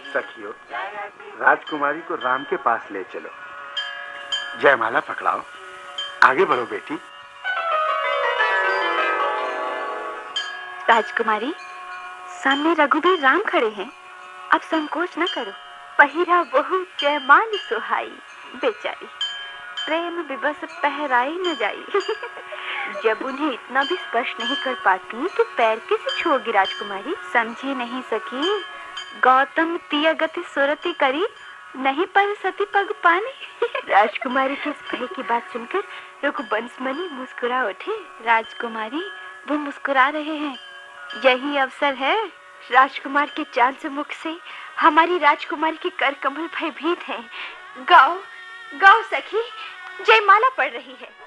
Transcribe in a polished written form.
सखियों, राजकुमारी को राम के पास ले चलो। जयमाला पकड़ाओ, आगे बढ़ो बेटी। राजकुमारी, सामने रघुवीर राम खड़े हैं, अब संकोच न करो। पहिरा बहु जयमाल सुहाई, बेचारी प्रेम विवश पहराई न जाई। जब उन्हें इतना भी स्पर्श नहीं कर पाती तो पैर कैसे छोड़गी राजकुमारी? समझी नहीं सकी? गौतम तिय गति सुरति करी, नहीं पर सती पग पानी। राजकुमारी की इस भय की बात सुनकर रघुवंशमणि मुस्कुरा उठे। राजकुमारी, वो मुस्कुरा रहे हैं, यही अवसर है। राजकुमार के चांद से मुख से हमारी राजकुमारी के कर कमल भयभीत हैं। गाओ गाओ सखी, जयमाला पड़ रही है।